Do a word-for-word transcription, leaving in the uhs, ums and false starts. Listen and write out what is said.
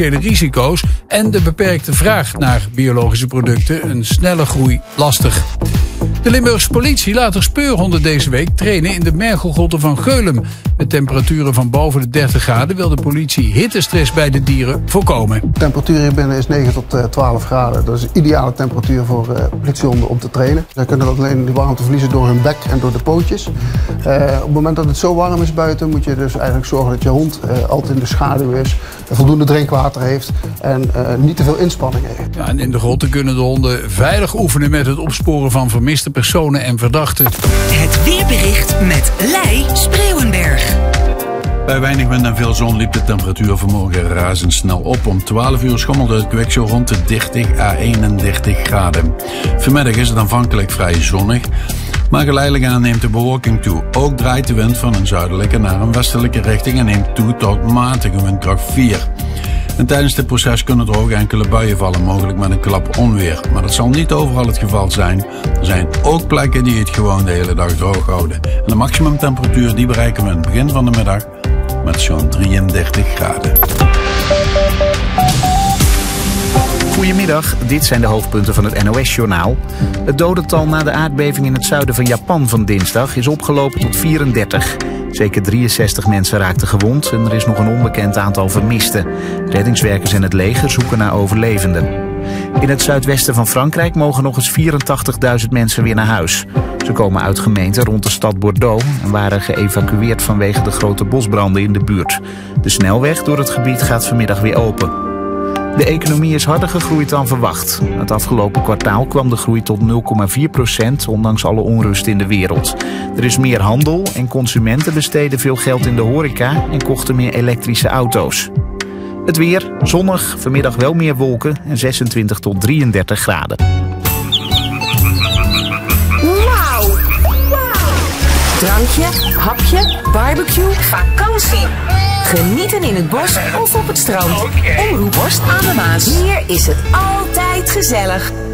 financiële risico's en de beperkte vraag naar biologische producten een snelle groei lastig. De Limburgse politie laat er speurhonden deze week trainen in de mergelgrotten van Geulum. Met temperaturen van boven de dertig graden wil de politie hittestress bij de dieren voorkomen. De temperatuur hier binnen is negen tot twaalf graden. Dat is een ideale temperatuur voor uh, politiehonden om te trainen. Zij kunnen alleen de warmte verliezen door hun bek en door de pootjes. Uh, op het moment dat het zo warm is buiten moet je dus eigenlijk zorgen dat je hond uh, altijd in de schaduw is, voldoende drinkwater heeft en uh, niet te veel inspanning heeft. Ja, en in de grotten kunnen de honden veilig oefenen met het opsporen van vermiste personen en verdachten. Het weerbericht met Lei Spreeuwenberg. Bij weinig wind en veel zon liep de temperatuur vanmorgen razendsnel op. Om twaalf uur schommelde het kwik zo rond de dertig à eenendertig graden. Vanmiddag is het aanvankelijk vrij zonnig, maar geleidelijk aan neemt de bewolking toe. Ook draait de wind van een zuidelijke naar een westelijke richting en neemt toe tot matige windkracht vier. En tijdens dit proces kunnen er ook enkele buien vallen, mogelijk met een klap onweer. Maar dat zal niet overal het geval zijn. Er zijn ook plekken die het gewoon de hele dag droog houden. En de maximumtemperatuur die bereiken we in het begin van de middag met zo'n drieëndertig graden. Goedemiddag, dit zijn de hoofdpunten van het N O S-journaal. Het dodental na de aardbeving in het zuiden van Japan van dinsdag is opgelopen tot vierendertig. Zeker drieënzestig mensen raakten gewond en er is nog een onbekend aantal vermisten. Reddingswerkers en het leger zoeken naar overlevenden. In het zuidwesten van Frankrijk mogen nog eens vierentachtigduizend mensen weer naar huis. Ze komen uit gemeenten rond de stad Bordeaux en waren geëvacueerd vanwege de grote bosbranden in de buurt. De snelweg door het gebied gaat vanmiddag weer open. De economie is harder gegroeid dan verwacht. Het afgelopen kwartaal kwam de groei tot nul komma vier procent, ondanks alle onrust in de wereld. Er is meer handel en consumenten besteden veel geld in de horeca en kochten meer elektrische auto's. Het weer, zonnig, vanmiddag wel meer wolken en zesentwintig tot drieëndertig graden. Wauw! Drankje, hapje, barbecue, vakantie. Genieten in het bos of op het strand. Omroep Horst aan de Maas. Hier is het altijd gezellig.